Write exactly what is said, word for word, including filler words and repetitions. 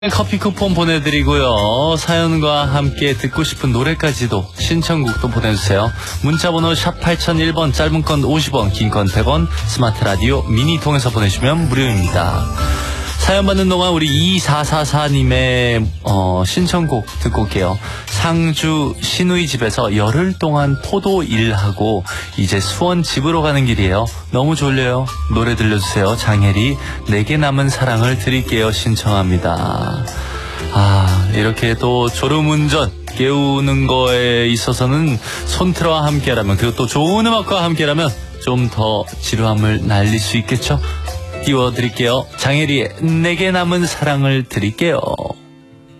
커피 쿠폰 보내드리고요. 사연과 함께 듣고 싶은 노래까지도 신청곡도 보내주세요. 문자번호 샵 팔공공일 번, 짧은 건 오십 원, 긴 건 백 원, 스마트 라디오 미니 통해서 보내주면 무료입니다. 사연 받는 동안 우리 이사사사님의 어, 신청곡 듣고 올게요. 상주 시누이 집에서 열흘 동안 포도 일하고 이제 수원 집으로 가는 길이에요. 너무 졸려요. 노래 들려주세요. 장혜리 내게 남은 사랑을 드릴게요 신청합니다. 아, 이렇게 또 졸음운전 깨우는 거에 있어서는 손트와 함께라면, 그리고 또 좋은 음악과 함께라면 좀 더 지루함을 날릴 수 있겠죠. 띄워드릴게요. 장혜리의 내게 남은 사랑을 드릴게요.